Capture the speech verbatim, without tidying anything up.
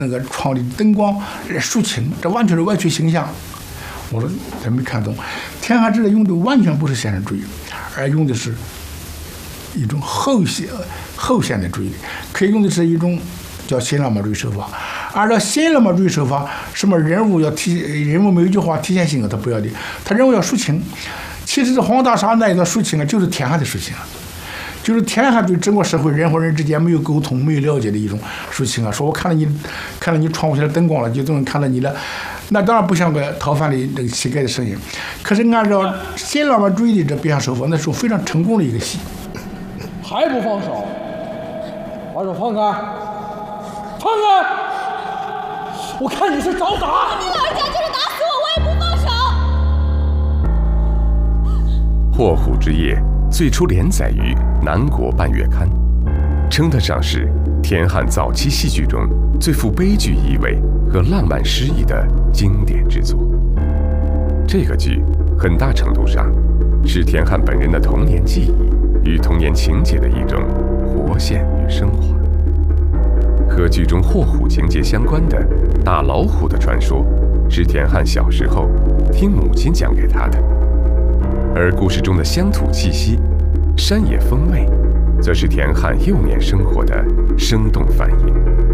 那个窗里灯光抒情，这完全是歪曲形象。我说真没看懂，田汉这里用的完全不是现实主义，而用的是一种后现后现代主义，可以用的是一种叫新浪漫主义手法。按照新浪漫主义手法，什么人物要体人物每一句话体现性格，他不要的，他人物要抒情。其实这黄大沙那一段抒情啊，就是田汉的抒情啊。就是田汉对整个社会人和人之间没有沟通、没有了解的一种抒情啊。说我看到你，看到你窗户前的灯光了，就总看到你了。那当然不像个讨饭的这个乞丐的声音。可是按照新浪漫主义的这表现手法，那是非常成功的一个戏。 还不放手？把手放开！放开！我看你是找打！ 你老人家就是打死我，我也不放手。 《霍虎之夜》最初连载于《南国半月刊》，称得上是田汉早期戏剧中最富悲剧意味和浪漫诗意的经典之作。这个剧很大程度上是田汉本人的童年记忆与童年情节的一种活现与升华。和剧中霍虎情节相关的打老虎的传说，是田汉小时候听母亲讲给他的。而故事中的乡土气息、山野风味，则是田汉幼年生活的生动反映。